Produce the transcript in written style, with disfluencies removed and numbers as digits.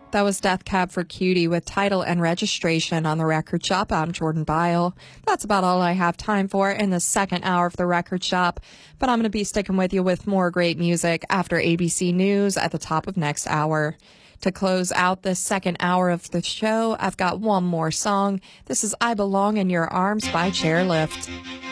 That was Death Cab for Cutie with Title and Registration on the Record Shop. I'm Jordan Byle. That's about all I have time for in the second hour of the Record Shop, but I'm going to be sticking with you with more great music after ABC News at the top of next hour. To close out this second hour of the show, I've got one more song. This is I Belong in Your Arms by Chairlift.